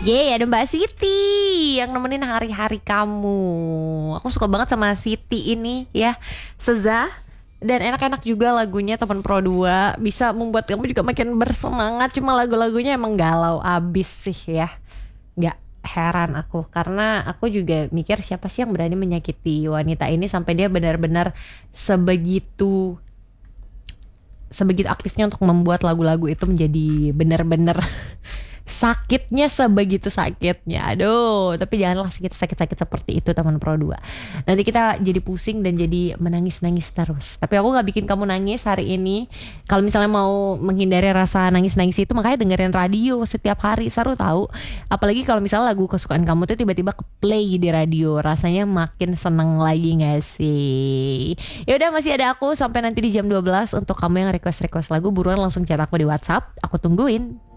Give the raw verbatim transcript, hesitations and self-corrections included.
Yeay, ada Mbak Siti yang nemenin hari-hari kamu. Aku suka banget sama Siti ini ya. Seza dan enak-enak juga lagunya. Teman Pro dua bisa membuat kamu juga makin bersemangat. Cuma lagu-lagunya emang galau abis sih ya. Gak heran aku, karena aku juga mikir siapa sih yang berani menyakiti wanita ini sampai dia benar-benar sebegitu sebegitu aktifnya untuk membuat lagu-lagu itu menjadi benar-benar sakitnya, sebegitu sakitnya. Aduh, tapi janganlah sakit-sakit seperti itu teman Pro dua. Nanti kita jadi pusing dan jadi menangis-nangis terus. Tapi aku gak bikin kamu nangis hari ini. Kalau misalnya mau menghindari rasa nangis-nangis itu, makanya dengerin radio setiap hari, seru tahu. Apalagi kalau misalnya lagu kesukaan kamu tuh tiba-tiba ke play di radio, rasanya makin seneng lagi gak sih? Ya udah, masih ada aku sampai nanti di jam dua belas. Untuk kamu yang request-request lagu, buruan langsung chat aku di WhatsApp, aku tungguin.